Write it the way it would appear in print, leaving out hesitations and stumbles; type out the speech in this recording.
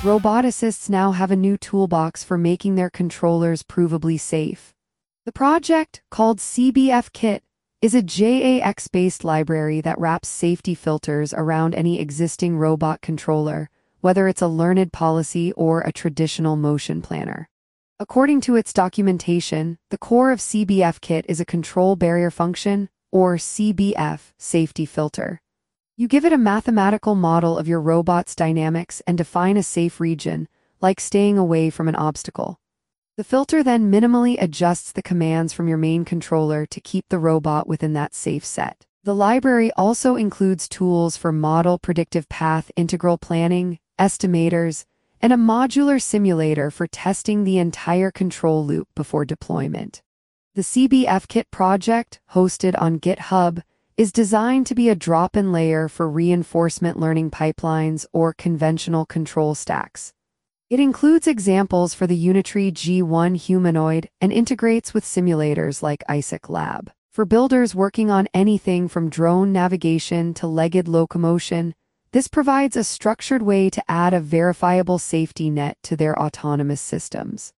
roboticists now have a new toolbox for making their controllers provably safe. The project, called CBF Kit, is a JAX-based library that wraps safety filters around any existing robot controller, whether it's a learned policy or a traditional motion planner. According to its documentation, the core of CBF Kit is a control barrier function, or CBF, safety filter. You give it a mathematical model of your robot's dynamics and define a safe region, like staying away from an obstacle. The filter then minimally adjusts the commands from your main controller to keep the robot within that safe set. The library also includes tools for model predictive path integral planning, estimators, and a modular simulator for testing the entire control loop before deployment. The CBF Kit project, hosted on GitHub, is designed to be a drop-in layer for reinforcement learning pipelines or conventional control stacks. It includes examples for the Unitree G1 humanoid and integrates with simulators like Isaac Lab. For builders working on anything from drone navigation to legged locomotion, this provides a structured way to add a verifiable safety net to their autonomous systems.